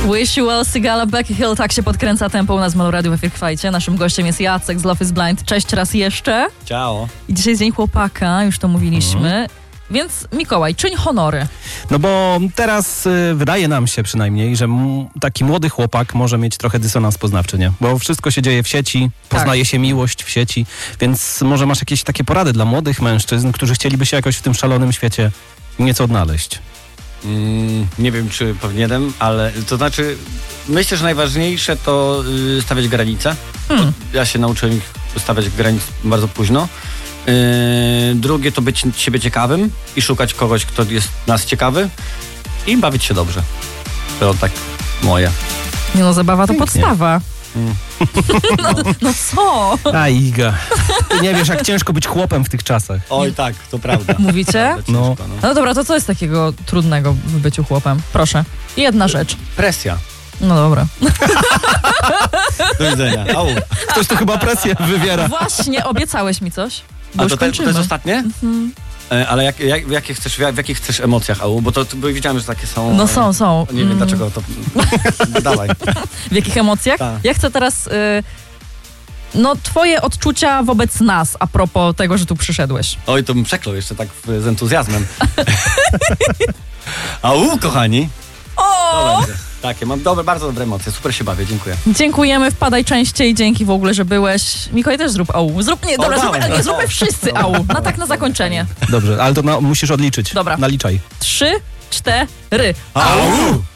Wish You Well, Sigala, Becky Hill, tak się podkręca tempo u nas w Melo Radio w Efirkwajcie. Naszym gościem jest Jacek z Love is Blind. Cześć raz jeszcze. Ciao. I dzisiaj jest Dzień Chłopaka, już to mówiliśmy. Więc Mikołaj, czyń honory. No bo teraz wydaje nam się przynajmniej, że taki młody chłopak może mieć trochę dysonans poznawczy, nie? Bo wszystko się dzieje w sieci, poznaje się miłość w sieci, więc może masz jakieś takie porady dla młodych mężczyzn, którzy chcieliby się jakoś w tym szalonym świecie nieco odnaleźć. Nie wiem, czy powinienem, ale to znaczy, myślę, że najważniejsze to stawiać granice. Ja się nauczyłem ich stawiać granic bardzo późno. Drugie to być siebie ciekawym i szukać kogoś, kto jest nas ciekawy i bawić się dobrze. To tak moje. Nie no, zabawa to Pięknie. podstawa. No co? A Iga, ty nie wiesz, jak ciężko być chłopem w tych czasach. Oj tak, to prawda. Mówicie? Prawda, No. ciężko, no. No dobra, to co jest takiego trudnego w byciu chłopem? Proszę. Jedna rzecz. Presja. No dobra. Do widzenia. Au. Ktoś tu chyba presję wywiera. Właśnie, obiecałeś mi coś. Bo A już to, to kończymy. jest ostatnie? Ale w jakich chcesz emocjach, Au? Bo widziałem, że takie są. No są. Nie wiem dlaczego to. Dawaj. W jakich emocjach? Tak. Ja chcę teraz... twoje odczucia wobec nas a propos tego, że tu przyszedłeś. Oj, to bym przeklął jeszcze tak z entuzjazmem. Au, kochani. To będzie. Takie, mam bardzo dobre emocje. Super się bawię, dziękuję. Dziękujemy, wpadaj częściej, dzięki w ogóle, że byłeś. Mikołaj też zrób au. Zróbmy wszyscy au. No tak na zakończenie. Dobrze, ale to musisz odliczyć. Dobra. Naliczaj. 3, 4. Au!